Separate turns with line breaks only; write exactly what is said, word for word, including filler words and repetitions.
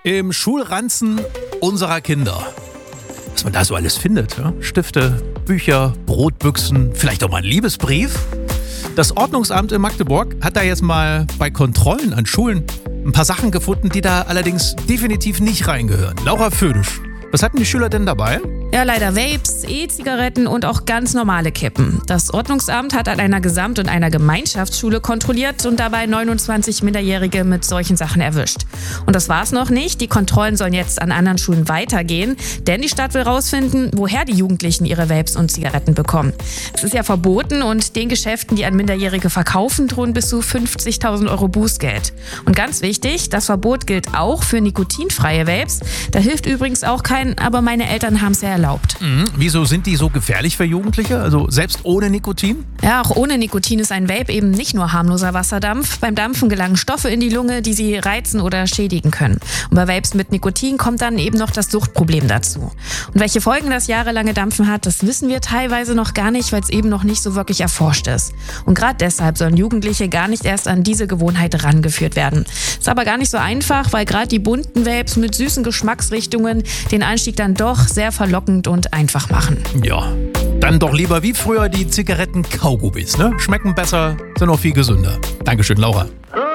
Im Schulranzen unserer Kinder. Was man da so alles findet. Ja? Stifte, Bücher, Brotbüchsen, vielleicht auch mal ein Liebesbrief. Das Ordnungsamt in Magdeburg hat da jetzt mal bei Kontrollen an Schulen ein paar Sachen gefunden, die da allerdings definitiv nicht reingehören. Laura Födisch, was hatten die Schüler denn dabei?
Ja, leider Vapes, E-Zigaretten und auch ganz normale Kippen. Das Ordnungsamt hat an einer Gesamt- und einer Gemeinschaftsschule kontrolliert und dabei neunundzwanzig Minderjährige mit solchen Sachen erwischt. Und das war's noch nicht. Die Kontrollen sollen jetzt an anderen Schulen weitergehen, denn die Stadt will rausfinden, woher die Jugendlichen ihre Vapes und Zigaretten bekommen. Es ist ja verboten und den Geschäften, die an Minderjährige verkaufen, drohen bis zu fünfzigtausend Euro Bußgeld. Und ganz wichtig, das Verbot gilt auch für nikotinfreie Vapes. Da hilft übrigens auch kein, aber meine Eltern haben es ja erlaubt.
Mhm. Wieso sind die so gefährlich für Jugendliche? Also selbst ohne Nikotin?
Ja, auch ohne Nikotin ist ein Vape eben nicht nur harmloser Wasserdampf. Beim Dampfen gelangen Stoffe in die Lunge, die sie reizen oder schädigen können. Und bei Vapes mit Nikotin kommt dann eben noch das Suchtproblem dazu. Und welche Folgen das jahrelange Dampfen hat, das wissen wir teilweise noch gar nicht, weil es eben noch nicht so wirklich erforscht ist. Und gerade deshalb sollen Jugendliche gar nicht erst an diese Gewohnheit rangeführt werden. Ist aber gar nicht so einfach, weil gerade die bunten Vapes mit süßen Geschmacksrichtungen den Einstieg dann doch sehr verlockend und einfach machen.
Ja, dann doch lieber wie früher die Zigaretten-Kaugummis, ne? Schmecken besser, sind auch viel gesünder. Dankeschön, Laura.